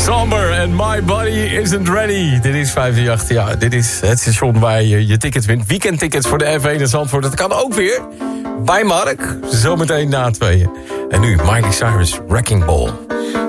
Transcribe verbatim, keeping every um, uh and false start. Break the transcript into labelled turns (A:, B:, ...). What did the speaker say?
A: Somber and My Body Isn't Ready. Dit is vijfenveertig, ja, dit is het station waar je je tickets wint. Weekendtickets voor de F één in Zandvoort. Dat kan ook weer bij Mark, zometeen na tweeën. En nu Miley Cyrus, Wrecking Ball.